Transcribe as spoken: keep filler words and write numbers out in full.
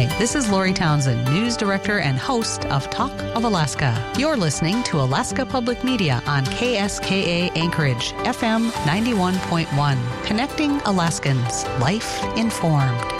Hi, this is Lori Townsend, News Director and host of Talk of Alaska. You're listening to Alaska Public Media on K S K A Anchorage, F M ninety-one point one, connecting Alaskans, life informed.